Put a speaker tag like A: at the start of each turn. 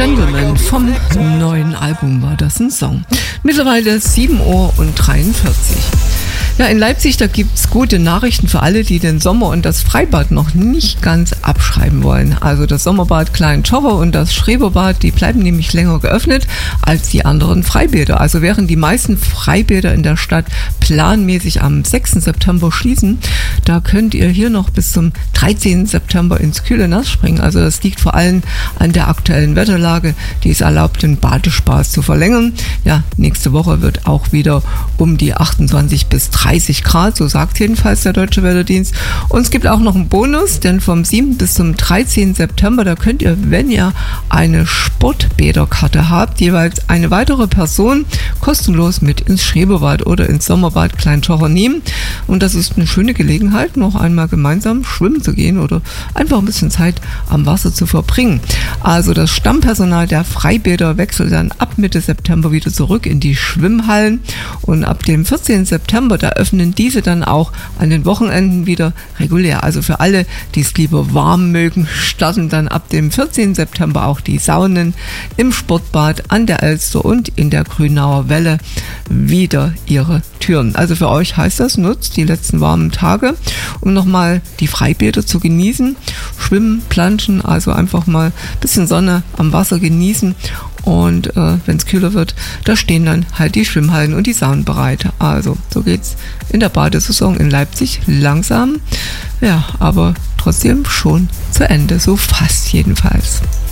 A: Gentleman vom neuen Album war das ein Song. Mittlerweile 7:43 Uhr. Ja, in Leipzig, da gibt's gute Nachrichten für alle, die den Sommer und das Freibad noch nicht ganz abschreiben wollen. Also das Sommerbad Klein-Tschocher und das Schreberbad, die bleiben nämlich länger geöffnet als die anderen Freibäder. Also während die meisten Freibäder in der Stadt planmäßig am 6. September schließen, da könnt ihr hier noch bis zum 13. September ins kühle Nass springen. Also das liegt vor allem an der aktuellen Wetterlage, die es erlaubt, den Badespaß zu verlängern. Ja, nächste Woche wird auch wieder um die 28 bis 30 Grad, so sagt jedenfalls der Deutsche Wetterdienst. Und es gibt auch noch einen Bonus, denn vom 7. bis zum 13. September, da könnt ihr, wenn ihr eine Sportbäderkarte habt, jeweils eine weitere Person kostenlos mit ins Schreberbad oder ins Sommerbad Klein-Tschocher nehmen. Und das ist eine schöne Gelegenheit, noch einmal gemeinsam schwimmen zu gehen oder einfach ein bisschen Zeit am Wasser zu verbringen. Also das Stammpersonal der Freibäder wechselt dann ab Mitte September wieder zurück in die Schwimmhallen und ab dem 14. September, da öffnen diese dann auch an den Wochenenden wieder regulär. Also für alle, die es lieber warm mögen, starten dann ab dem 14. September auch die Saunen im Sportbad an der Elster und in der Grünauer Welle wieder ihre Türen. Also für euch heißt das, nutzt die letzten warmen Tage, um nochmal die Freibäder zu genießen, schwimmen, planschen, also einfach mal ein bisschen Sonne am Wasser genießen. Und wenn es kühler wird, da stehen dann halt die Schwimmhallen und die Saunen bereit. Also so geht's in der Badesaison in Leipzig langsam, ja, aber trotzdem schon zu Ende, so fast jedenfalls.